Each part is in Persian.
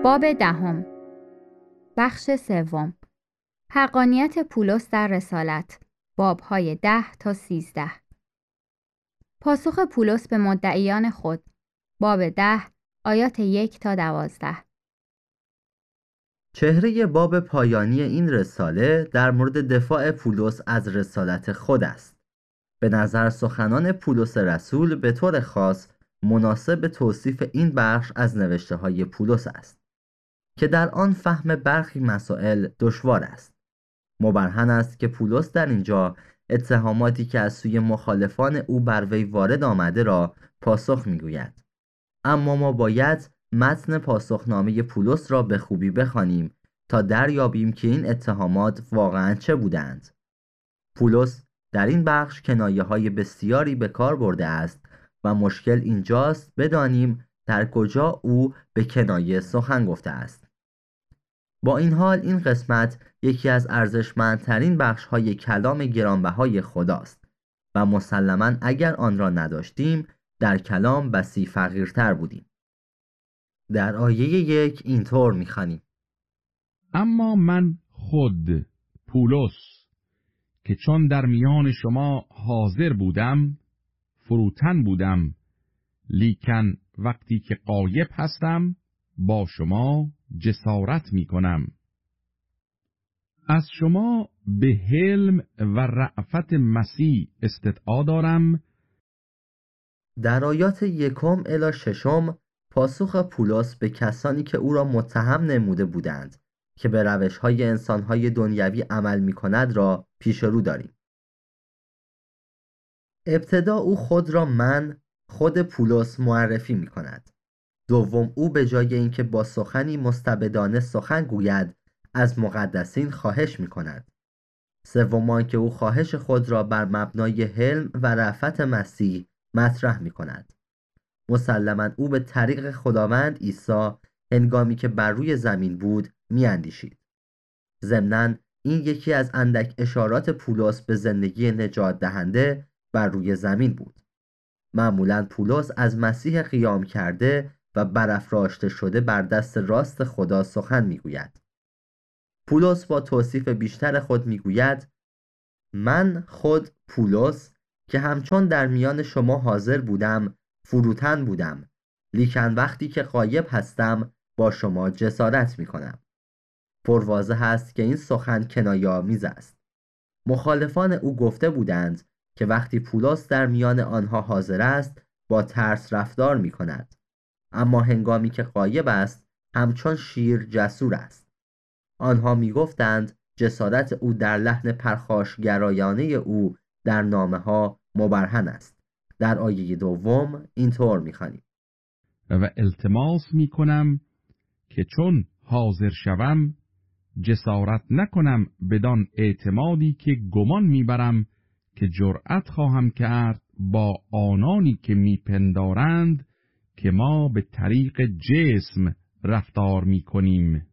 باب دهم. بخش سوم. حقانیت پولس در رسالت. بابهای 10 تا 13. پاسخ پولس به مدعیان خود. باب 10 آیات 1 تا 12. چهره باب پایانی این رساله در مورد دفاع پولس از رسالت خود است. به نظر سخنان پولس رسول به طور خاص مناسب توصیف این بخش از نوشته های پولس است که در آن فهم برخی مسائل دشوار است. مبرهن است که پولس در اینجا اتهاماتی که از سوی مخالفان او بر وی وارد آمده را پاسخ میگوید. اما ما باید متن پاسخنامه پولس را به خوبی بخوانیم تا دریابیم که این اتهامات واقعاً چه بودند. پولس در این بخش کنایه‌های بسیاری به کار برده است و مشکل اینجاست بدانیم در کجا او به کنایه سخن گفته است. با این حال این قسمت یکی از ارزشمندترین بخش‌های کلام گرانبهای خداست و مسلماً اگر آن را نداشتیم در کلام بسی فقیرتر بودیم. در آیه 1 اینطور می‌خوانیم: اما من خود پولس که چون در میان شما حاضر بودم فروتن بودم، لیکن وقتی که غایب هستم با شما جسارت می کنم. از شما به حلم و رأفت مسیح استدعا دارم. در آیات 1 الی 6 پاسخ پولس به کسانی که او را متهم نموده بودند که به روش‌های انسان‌های دنیوی عمل می‌کند را پیش رو داریم. ابتدا او خود را خود پولس معرفی می‌کند. دوم او به جای اینکه با سخنی مستبدانه سخن گوید از مقدسین خواهش می‌کند. سوم آنکه او خواهش خود را بر مبنای حلم و رأفت مسیح مطرح می‌کند. مسلماً او به طریق خداوند عیسی هنگامی که بر روی زمین بود می‌اندیشید. ضمناً این یکی از اندک اشارات پولس به زندگی نجات دهنده بر روی زمین بود. معمولاً پولس از مسیح قیام کرده و برافراشته شده بر دست راست خدا سخن می‌گوید. پولس با توصیف بیشتر خود می‌گوید: من خود پولس که همچون در میان شما حاضر بودم فروتن بودم، لیکن وقتی که غایب هستم با شما جسارت می‌کنم. پرواضح است که این سخن کنایه‌آمیز است. مخالفان او گفته بودند که وقتی پولس در میان آنها حاضر است با ترس رفتار می‌کند، اما هنگامی که غایب است همچون شیر جسور است. آنها می‌گفتند جسارت او در لحن پرخاشگرایانه او در نامه‌ها مبرهن است. در آیه 2 اینطور می‌خوانیم: و التماس می کنم که چون حاضر شوم جسارت نکنم بدان اعتمادی که گمان میبرم که جرأت خواهم کرد با آنانی که میپندارند که ما به طریق جسم رفتار میکنیم.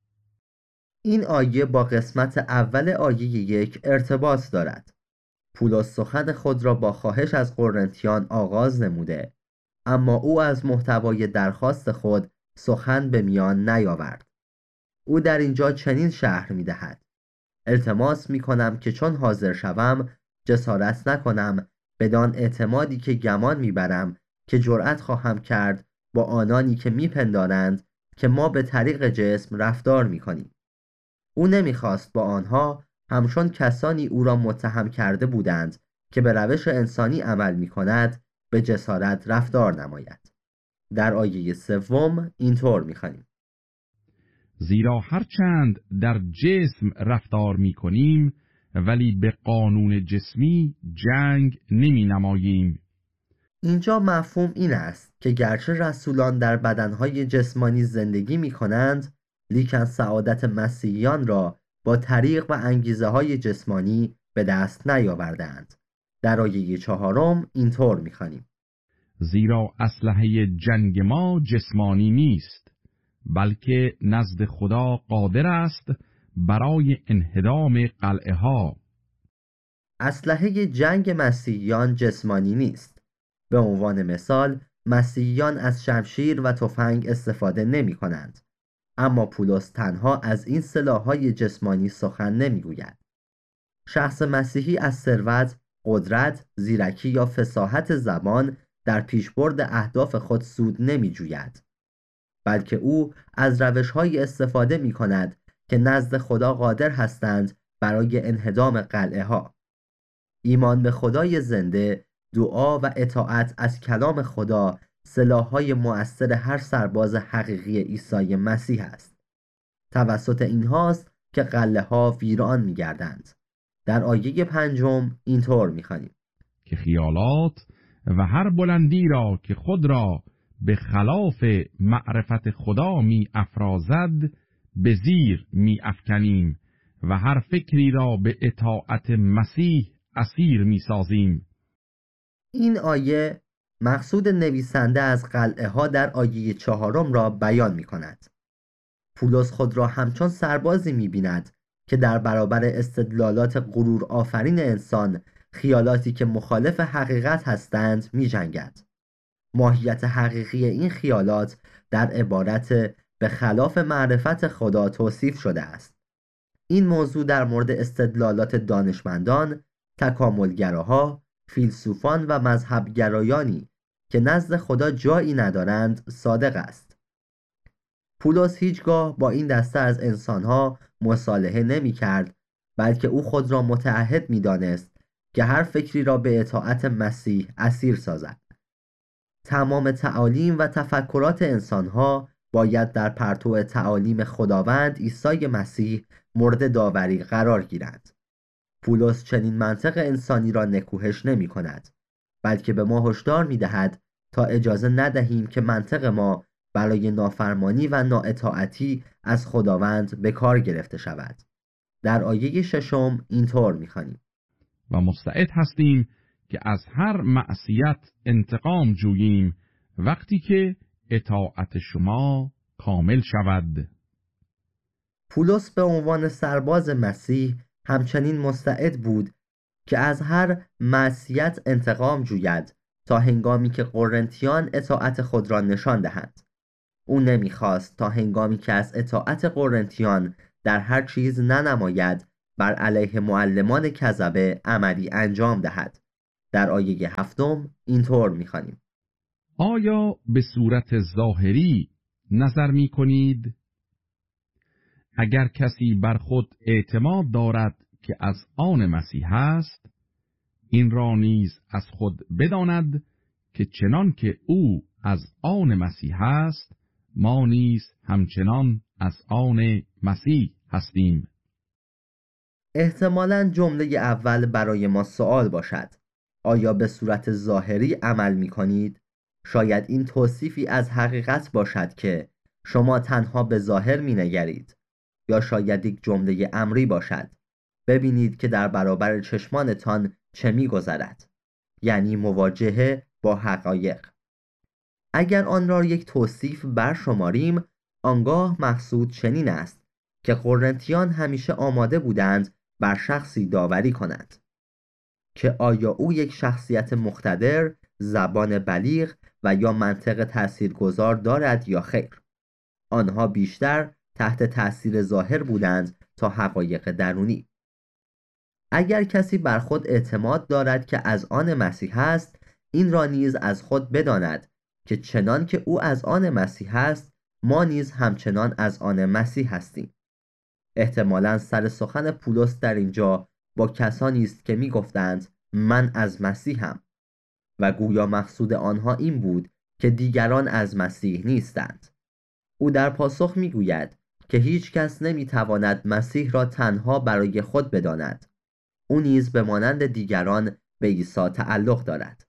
این آیه با قسمت اول آیه 1 ارتباط دارد. پولس سخن خود را با خواهش از قرنتیان آغاز نموده، اما او از محتوای درخواست خود سخن به میان نیاورد. او در اینجا چنین شرح می دهد: التماس می کنم که چون حاضر شوم جسارت نکنم بدان اعتمادی که گمان می برم که جرأت خواهم کرد با آنانی که می پندارند که ما به طریق جسم رفتار می کنیم. او نمی خواست با آنها همچون کسانی او را متهم کرده بودند که به روش انسانی عمل می کند به جسارت رفتار نماید. در آیه 3 اینطور می خوانیم: زیرا هرچند در جسم رفتار می کنیم ولی به قانون جسمی جنگ نمی نماییم. اینجا مفهوم این است که گرچه رسولان در بدنهای جسمانی زندگی می کنند، لیکن سعادت مسیحیان را با طریق و انگیزه های جسمانی به دست نیاوردند. در آیه 4 اینطور می خوانیم: زیرا اسلحه جنگ ما جسمانی نیست، بلکه نزد خدا قادر است برای انهدام قلعه ها. اسلحه جنگ مسیحیان جسمانی نیست. به عنوان مثال مسیحیان از شمشیر و تفنگ استفاده نمی کنند، اما پولس تنها از این سلاح‌های جسمانی سخن نمی‌گوید. شخص مسیحی از ثروت، قدرت، زیرکی یا فصاحت زبان در پیشبرد اهداف خود سود نمی‌جوید، بلکه او از روش‌هایی استفاده می‌کند که نزد خدا قادر هستند برای انهدام قلعه‌ها. ایمان به خدای زنده، دعا و اطاعت از کلام خدا سلاح‌های مؤثر هر سرباز حقیقی عیسی مسیح است. توسط اینهاست که قلعه‌ها ویران می‌گردند. در آیه 5 اینطور می‌خوانیم که خیالات و هر بلندی را که خود را به خلاف معرفت خدا می افرازد به زیر می افکنیم و هر فکری را به اطاعت مسیح اسیر می سازیم. این آیه مقصود نویسنده از قلعه‌ها در آیه 4 را بیان می‌کند. پولس خود را همچون سربازی می‌بیند که در برابر استدلالات غرور آفرین انسان، خیالاتی که مخالف حقیقت هستند می‌جنگد. ماهیت حقیقی این خیالات در عبارت به خلاف معرفت خدا توصیف شده است. این موضوع در مورد استدلالات دانشمندان، تکاملگراها، فیلسوفان و مذهبگرایانی که نزد خدا جایی ندارند صادق است. پولس هیچگاه با این دسته از انسانها مصالحه نمی کرد، بلکه او خود را متعهد می دانست که هر فکری را به اطاعت مسیح اسیر سازد. تمام تعالیم و تفکرات انسانها باید در پرتو تعالیم خداوند عیسی مسیح مورد داوری قرار گیرند. پولس چنین منطق انسانی را نکوهش نمی کند، بلکه به ما هشدار می دهد تا اجازه ندهیم که منطق ما برای نافرمانی و نااطاعتی از خداوند به کار گرفته شود. در آیه 6 اینطور می خوانیم و مستعد هستیم که از هر معصیت انتقام جوییم وقتی که اطاعت شما کامل شود. پولس به عنوان سرباز مسیح همچنین مستعد بود که از هر معصیت انتقام جوید تا هنگامی که قرنتیان اطاعت خود را نشان دهند. او نمیخواست تا هنگامی که از اطاعت قرنتیان در هر چیز ننماید بر علیه معلمان کذبه عملی انجام دهد. در آیه 7 اینطور میخوانیم آیا به صورت ظاهری نظر می کنید؟ اگر کسی بر خود اعتماد دارد که از آن مسیح است، این را نیز از خود بداند که چنان که او از آن مسیح است، ما نیز همچنان از آن مسیح هستیم. احتمالاً جمله اول برای ما سوال باشد: آیا به صورت ظاهری عمل می کنید؟ شاید این توصیفی از حقیقت باشد که شما تنها به ظاهر می نگرید، یا شاید یک جمله امری باشد: ببینید که در برابر چشمانتان چه می گذرد، یعنی مواجهه با حقایق. اگر آن را یک توصیف برشماریم، آنگاه مقصود چنین است که قرنتیان همیشه آماده بودند بر شخصی داوری کنند که آیا او یک شخصیت مقتدر، زبان بلیغ و یا منطق تاثیرگذار دارد یا خیر. آنها بیشتر تحت تأثیر ظاهر بودند تا حقایق درونی. اگر کسی بر خود اعتماد دارد که از آن مسیح است، این را نیز از خود بداند که چنان که او از آن مسیح است، ما نیز همچنان از آن مسیح هستیم. احتمالاً سر سخن پولس در اینجا با کسانی است که می گفتند من از مسیحم، و گویا مقصود آنها این بود که دیگران از مسیح نیستند. او در پاسخ می گوید که هیچ کس نمی تواند مسیح را تنها برای خود بداند. او نیز به مانند دیگران به عیسی تعلق دارد.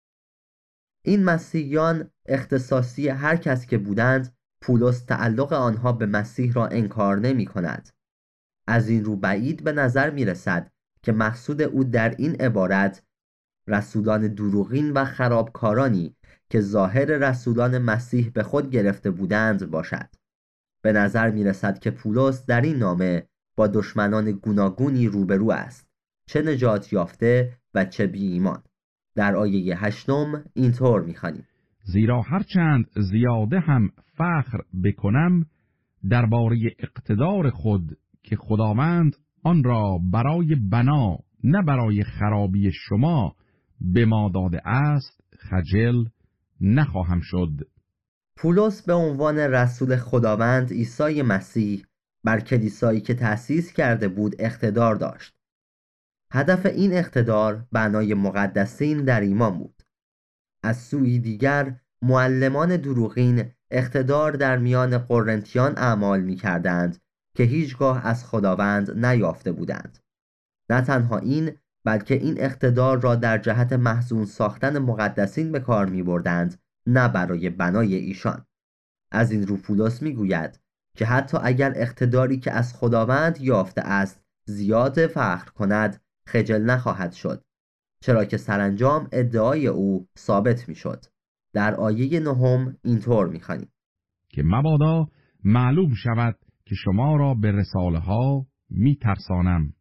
این مسیحیان اختصاصی هر کس که بودند، پولس تعلق آنها به مسیح را انکار نمی کند. از این رو بعید به نظر می رسد که مقصود او در این عبارت رسولان دروغین و خرابکارانی که ظاهر رسولان مسیح به خود گرفته بودند باشد. به نظر می رسد که پولس در این نامه با دشمنان گوناگونی روبرو است، چه نجات یافته و چه بی ایمان. در آیه 8 اینطور می خوانیم: زیرا هرچند زیاده هم فخر بکنم درباره اقتدار خود که خداوند آن را برای بنا نه برای خرابی شما به ما داده است خجل نخواهم شد. پولس به عنوان رسول خداوند عیسی مسیح بر کلیسایی که تأسیس کرده بود اقتدار داشت. هدف این اقتدار بنای مقدسین در ایمان بود. از سوی دیگر معلمان دروغین اقتدار در میان قرنتیان اعمال می کردند که هیچگاه از خداوند نیافته بودند. نه تنها این، بلکه این اقتدار را در جهت محزون ساختن مقدسین به کار می بردند، نه برای بنای ایشان. از این رو پولس می گوید که حتی اگر اقتداری که از خداوند یافته است زیاد فخر کند، خجل نخواهد شد، چرا که سرانجام ادعای او ثابت می شد. در آیه 9 اینطور می خوانیم که مبادا معلوم شود که شما را به رساله ها می ترسانم.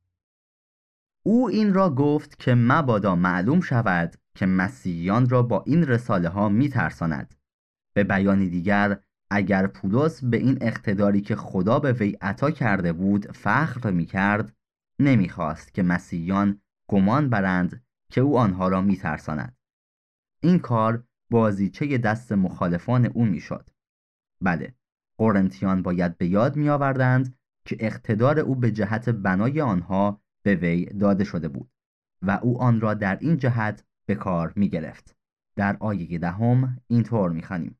او این را گفت که مبادا معلوم شود که مسیحیان را با این رساله ها می ترساند. به بیان دیگر، اگر پولس به این اقتداری که خدا به وی عطا کرده بود فخر می کرد، نمی خواست که مسیحیان گمان برند که او آنها را می ترساند. این کار بازیچه دست مخالفان او می شد. بله، قرنتیان باید به یاد می آوردند که اقتدار او به جهت بنای آنها به وی داده شده بود و او آن را در این جهت به کار می گرفت. در آیه 10 اینطور می خوانیم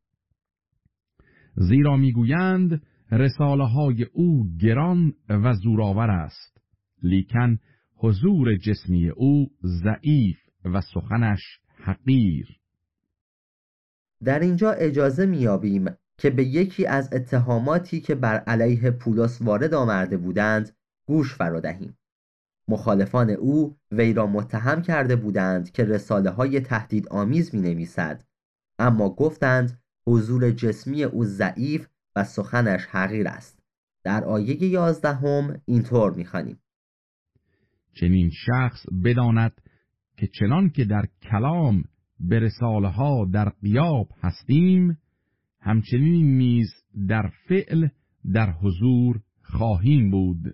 زیرا میگویند رساله های او گران و زورآور است، لیکن حضور جسمی او ضعیف و سخنش حقیر. در اینجا اجازه می‌یابیم که به یکی از اتهاماتی که بر علیه پولس وارد آورده بودند گوش فرا دهیم. مخالفان او وی را متهم کرده بودند که رساله های تهدید آمیز می نویسد، اما گفتند حضور جسمی او ضعیف و سخنش حقیر است. در آیه 11 اینطور می خوانیم چنین شخص بداند که چنان که در کلام به رساله ها در غیاب هستیم، همچنین نیز در فعل در حضور خواهیم بود.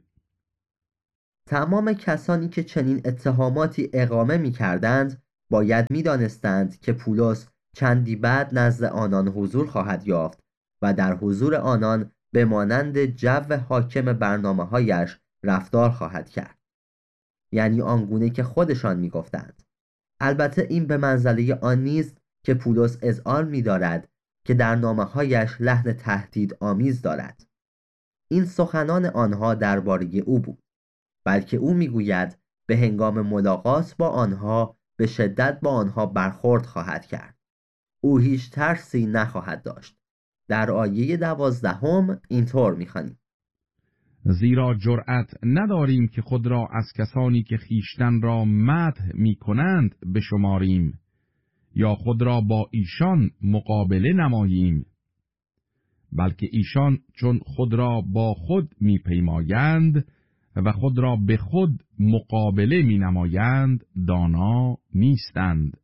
تمام کسانی که چنین اتهاماتی اقامه می کردند باید می دانستند که پولس چندی بعد نزد آنان حضور خواهد یافت و در حضور آنان به مانند جو حاکم برنامه‌هایش رفتار خواهد کرد، یعنی آنگونه که خودشان می گفتند. البته این به منزله آن نیست که پولس اذعان می دارد که در نامه‌هایش لحن تهدید آمیز دارد. این سخنان آنها درباره او بود، بلکه او میگوید به هنگام ملاقات با آنها به شدت با آنها برخورد خواهد کرد. او هیچ ترسی نخواهد داشت. در آیه 12 اینطور می‌خوانیم زیرا جرأت نداریم که خود را از کسانی که خیشتن را مدح می‌کنند بشماریم یا خود را با ایشان مقابله نماییم، بلکه ایشان چون خود را با خود می‌پیمایند و خود را به خود مقابله می‌نمایند دانا نیستند.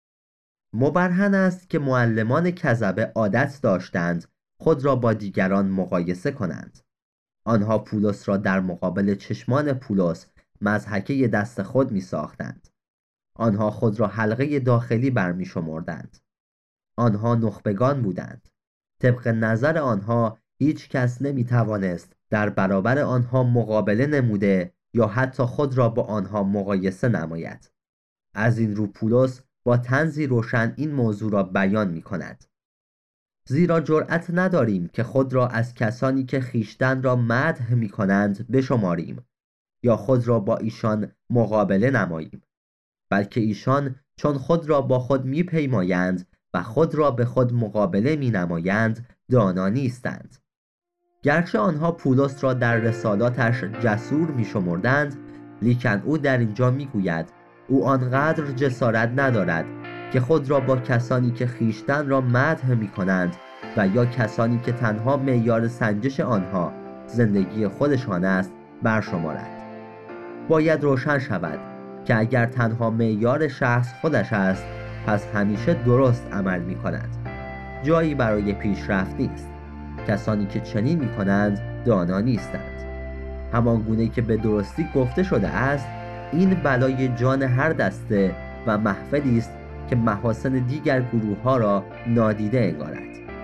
مبرهن است که معلمان کذبه عادت داشتند خود را با دیگران مقایسه کنند. آنها پولس را در مقابل چشمان پولس مضحکه دست خود می ساختند. آنها خود را حلقه داخلی برمی شمردند. آنها نخبگان بودند. طبق نظر آنها هیچ کس نمی توانست در برابر آنها مقابله نموده یا حتی خود را با آنها مقایسه نماید. از این رو پولس با طنزی روشن این موضوع را بیان می کند. زیرا جرأت نداریم که خود را از کسانی که خیشتن را مدح می کنند بشماریم یا خود را با ایشان مقابله نماییم، بلکه ایشان چون خود را با خود می پیمایند و خود را به خود مقابله می نمایند دانا نیستند. گرچه آنها پولس را در رسالاتش جسور می شمردند، لیکن او در اینجا می گوید او آنقدر جسارت ندارد که خود را با کسانی که خیشتن را مدح می کنند و یا کسانی که تنها معیار سنجش آنها زندگی خودشان است برشمارد. باید روشن شود که اگر تنها معیار شخص خودش است، پس همیشه درست عمل می کند. جایی برای پیشرفت نیست. کسانی که چنین می‌کنند دانا نیستند. همان گونه که به درستی گفته شده است، این بلای جان هر دسته و محفلی است که محاسن دیگر گروه‌ها را نادیده انگارد.